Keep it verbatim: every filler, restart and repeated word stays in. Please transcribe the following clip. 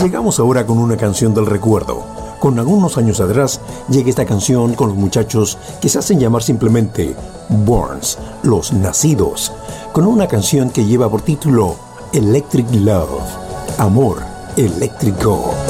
Llegamos ahora con una canción del recuerdo. Con algunos años atrás llega esta canción con los muchachos que se hacen llamar simplemente Borns, los nacidos, con una canción que lleva por título Electric Love, amor eléctrico.